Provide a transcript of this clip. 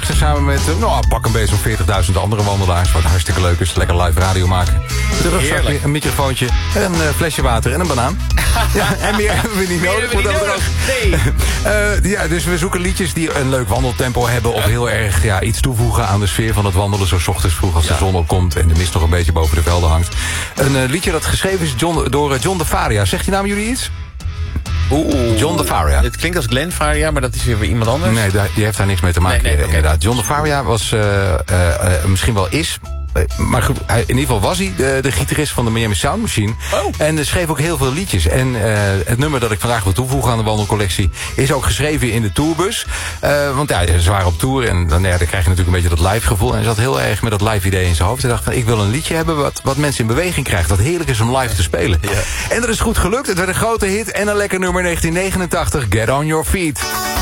Derksen samen met, pak een beetje zo'n 40.000 andere wandelaars. Wat hartstikke leuk is, lekker live radio maken. De rugzakje, een microfoontje, een flesje water en een banaan. Ja, en meer hebben we niet nodig. Nee. Dus we zoeken liedjes die een leuk wandeltempo hebben. Of heel erg iets toevoegen aan de sfeer van het wandelen. Zo 's ochtends vroeg als de zon opkomt en de mist nog een beetje boven de velden hangt. Een liedje dat geschreven is door John de Faria. Zegt die naam jullie iets? John de Faria. Het klinkt als Glenn Faria, maar dat is weer iemand anders. Nee, die heeft daar niks mee te maken. Nee, inderdaad. John de Faria was misschien wel maar goed, in ieder geval was hij de gitarist van de Miami Sound Machine. Oh. En schreef ook heel veel liedjes. En het nummer dat ik vandaag wil toevoegen aan de wandelcollectie is ook geschreven in de tourbus. Want ze waren op tour en dan krijg je natuurlijk een beetje dat live gevoel. En hij zat heel erg met dat live idee in zijn hoofd. Hij dacht van, ik wil een liedje hebben wat mensen in beweging krijgt. Dat heerlijk is om live te spelen. Ja. En dat is goed gelukt. Het werd een grote hit en een lekker nummer 1989. Get on your feet.